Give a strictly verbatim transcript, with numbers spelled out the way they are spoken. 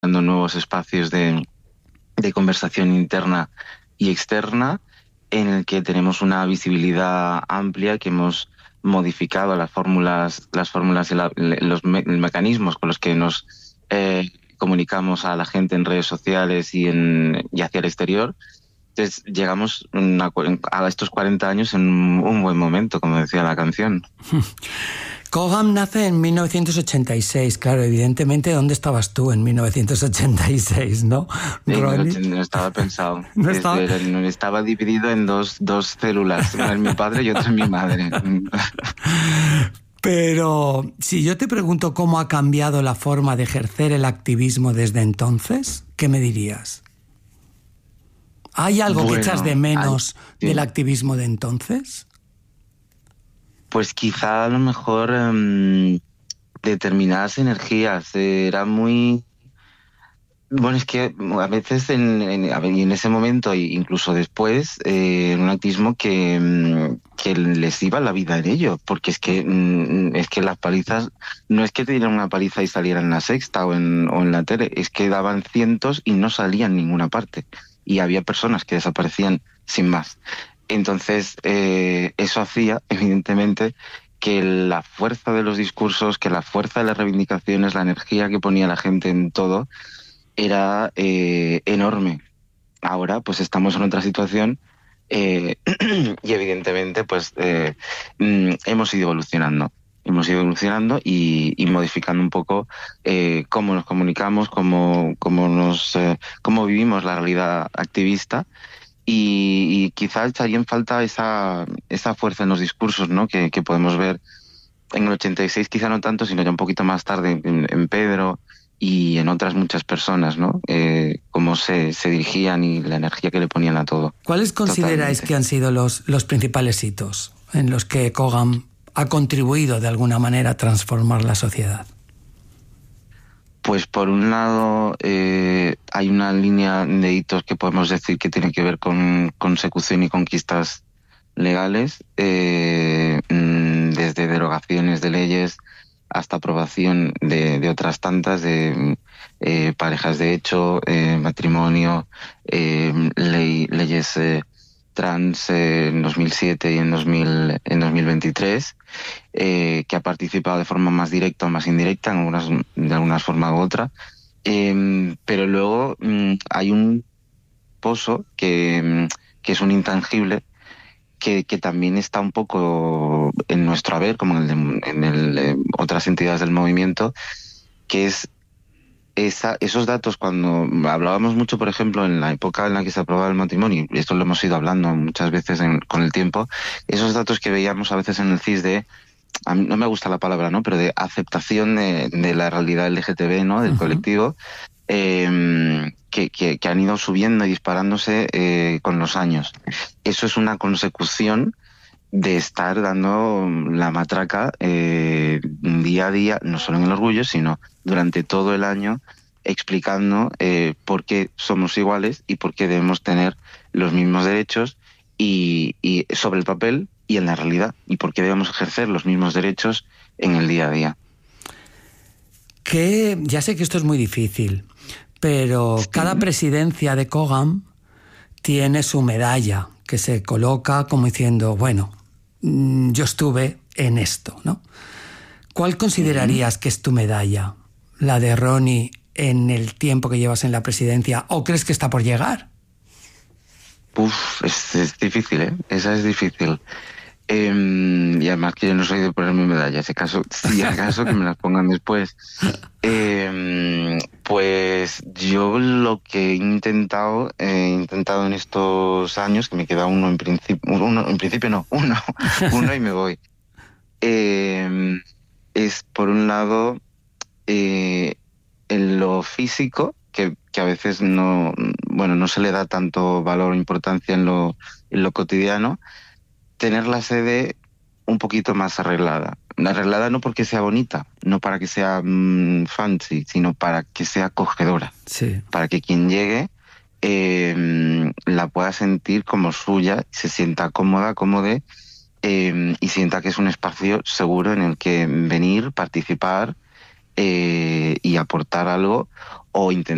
dando nuevos espacios de, de conversación interna y externa, en el que tenemos una visibilidad amplia, que hemos modificado las fórmulas, las fórmulas y la, los me, mecanismos con los que nos eh, comunicamos a la gente en redes sociales y, en, y hacia el exterior. Entonces llegamos una, a estos cuarenta años en un buen momento, como decía la canción. Cogam nace en mil novecientos ochenta y seis, claro, evidentemente, ¿dónde estabas tú en mil novecientos ochenta y seis, no, Ronnie? No estaba pensado. ¿No estaba? Este, estaba dividido en dos, dos células, una en mi padre y otra en mi madre. Pero si yo te pregunto cómo ha cambiado la forma de ejercer el activismo desde entonces, ¿qué me dirías? ¿Hay algo bueno, que echas de menos hay, sí. del activismo de entonces? Pues quizá a lo mejor um, determinadas energías. Eh, era muy... Bueno, es que a veces en, en, en ese momento e incluso después, eh, un activismo que, que les iba la vida en ello, porque es que, es que las palizas, no es que te dieran una paliza y salieran en la Sexta o en, o en la tele, es que daban cientos y no salían en ninguna parte. Y había personas que desaparecían sin más. Entonces, eh, eso hacía, evidentemente, que la fuerza de los discursos, que la fuerza de las reivindicaciones, la energía que ponía la gente en todo, era eh, enorme. Ahora, pues estamos en otra situación eh, y, evidentemente, pues eh, mm, hemos ido evolucionando. Hemos ido evolucionando y, y modificando un poco eh, cómo nos comunicamos, cómo, cómo, nos, eh, cómo vivimos la realidad activista. Y, y quizá echaría en falta esa, esa fuerza en los discursos, ¿no? que, que podemos ver en el ochenta y seis, quizá no tanto, sino ya un poquito más tarde en, en Pedro y en otras muchas personas, ¿no? Eh, cómo se, se dirigían y la energía que le ponían a todo. ¿Cuáles consideráis Totalmente. que han sido los, los principales hitos en los que Cogam ha contribuido de alguna manera a transformar la sociedad? Pues por un lado eh, hay una línea de hitos que podemos decir que tiene que ver con consecución y conquistas legales, eh, desde derogaciones de leyes hasta aprobación de, de otras tantas, de eh, parejas de hecho, eh, matrimonio, eh, ley, leyes eh, trans eh, en dos mil siete y en, dos mil, en dos mil veintitrés, eh, que ha participado de forma más directa o más indirecta, en algunas, de alguna forma u otra. Eh, pero luego mm, hay un pozo que, que es un intangible, que, que también está un poco en nuestro haber, como en, el, en el, eh, otras entidades del movimiento, que es esa, esos datos. Cuando hablábamos mucho, por ejemplo, en la época en la que se aprobaba el matrimonio, y esto lo hemos ido hablando muchas veces en, con el tiempo, esos datos que veíamos a veces en el C I S de, a mí no me gusta la palabra, ¿no?, pero de aceptación de, de la realidad L G T B, ¿no?, del uh-huh. colectivo, eh, que, que, que han ido subiendo y disparándose eh, con los años. Eso es una consecución de estar dando la matraca eh, día a día, no solo en el orgullo, sino durante todo el año, explicando eh, por qué somos iguales y por qué debemos tener los mismos derechos y, y sobre el papel y en la realidad, y por qué debemos ejercer los mismos derechos en el día a día. Que ya sé que esto es muy difícil, pero sí. Cada presidencia de Cogam tiene su medalla que se coloca como diciendo, bueno, yo estuve en esto, ¿no? ¿Cuál considerarías que es tu medalla? ¿La de Ronnie en el tiempo que llevas en la presidencia? ¿O crees que está por llegar? Uf, es, es difícil, ¿eh? Esa es difícil. Eh, y además que yo no soy de ponerme medallas, si acaso, si acaso que me las pongan después. Eh, pues yo lo que he intentado, he intentado en estos años, que me queda uno en principio, uno en principio no, uno, uno y me voy. Eh, es por un lado eh, en lo físico, que, que a veces no, bueno, no se le da tanto valor o importancia en lo, en lo cotidiano, tener la sede un poquito más arreglada. Arreglada no porque sea bonita, no para que sea mmm, fancy, sino para que sea acogedora. Sí. Para que quien llegue eh, la pueda sentir como suya, se sienta cómoda, cómode, eh, y sienta que es un espacio seguro en el que venir, participar eh, y aportar algo o intentar